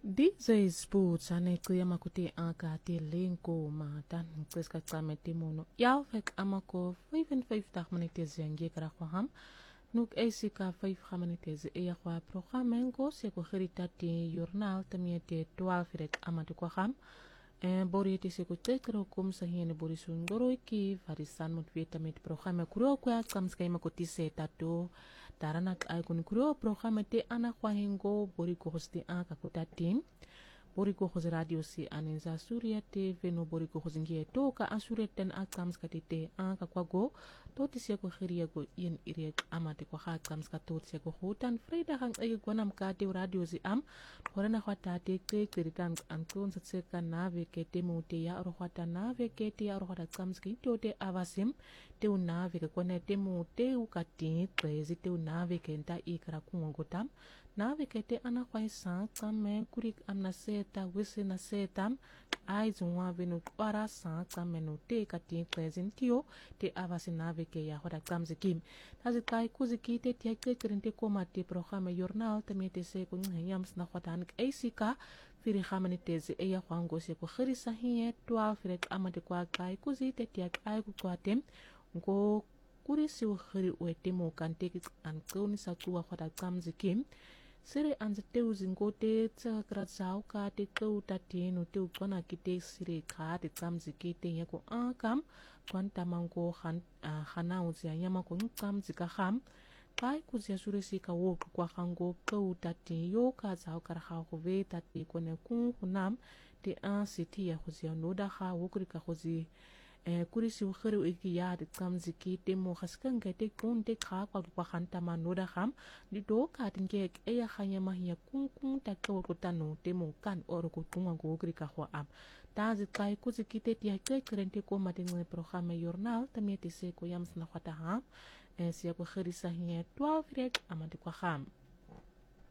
DJ Sports anecia makuti aka te lenko matan ngeska tsame timono yalvek amako 55 minutes yange karakwaham nuk esika 5 minutes e kwa programma ngo se ko gerita te journal tamiete 12 rek amatu kwaham bori te se ko tekro kom sa hiene bori sungoro ki varisan mot veta met programma kuro kwa tsamska makuti se tato taranak ay kun kuro programma te ana kwa hengo bori ko hosti aka kutatim bori ko hos radio si anenza surya TV no bori ko hos ngie toka asure ten akams katite aka kwago toti se ko khiria go yen irek amate ko hakams ka toti se ko hutan freda hang ay gwanam ka te radio si am horana khwata te te teritan an kon sa se ka nave ke te mote ya ro khwata nave ke te ya ro khwata kams ki tote avasim te unave ke kone te mote u kati prezi te unave ke nta ikra kungotam nave ke te ana kwai sa kame kurik amna seta wisi na setam ai zungwa venu kwara sa kame no te kati presentio te avasi nave ke ya hoda kamzi kim tazi kai kuzi ki te tia ke kerente koma te programa jornal te mete se ko nyams na khwatan eisika firi khamani tezi e ya kwango se ko khirisa hiye 12 rek amade kwa kai kuzi te tia kai ku kwatem ngo kuri si u khiri wete mo kante ki an kuni sa kuwa hoda kamzi kim sire anza teu zingote tsa kratsau ka te teu tate no teu kona ki te sire ka te tsamzi ki te yako akam kwanta mango khana uzi anyama ko tsamzi ka kham kai kuzia sure si ka wok kwa khango teu tate yo ka zau kar kha ko ve tate kone kun kunam te an siti ya kuzia noda kha wokri ka kuzi kuri si ukhiru iki ya de tsamzi ki te mo khaskan ke te kun te kha kwa khanta manoda kham di do ka tinge e ya khanya mahia kun ta ko tano te mo kan oro ko tunga go kri ka ho am ta zi kai ku zi ki te ti ke krente ko matin ne programa jornal tamete se ko yams na khata ha si ko khirisa hiya 12 rek amade kwa kham